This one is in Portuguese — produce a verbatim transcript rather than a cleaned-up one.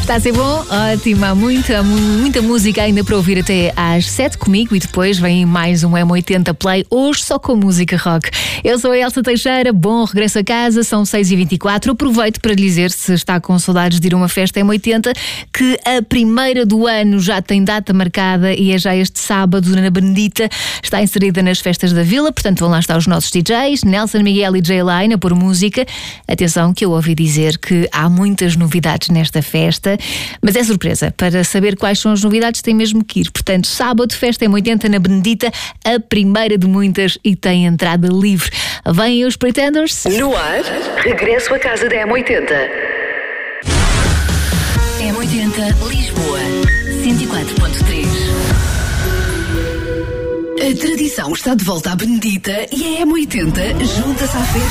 Está a ser bom? Ótimo, há muita, muita música ainda para ouvir até às sete comigo e depois vem mais um M oitenta Play, hoje só com música rock. Eu sou a Elsa Teixeira, bom regresso a casa, são seis e vinte e quatro. Aproveito para lhe dizer, se está com saudades de ir a uma festa M oitenta, que a primeira do ano já tem data marcada e é já este sábado na Benedita, está inserida nas festas da Vila, portanto vão lá estar os nossos D Js, Nelson Miguel e J-Line a pôr música. Atenção que eu ouvi dizer que há muitas novidades nesta festa, mas é surpresa. Para saber quais são as novidades tem mesmo que ir. Portanto, sábado, festa M oitenta na Benedita, a primeira de muitas e tem entrada livre. Vêm os Pretenders. No ar, regresso à casa da M oitenta. M oitenta Lisboa, cento e quatro ponto três. A tradição está de volta à Benedita e a M oitenta junta-se à festa.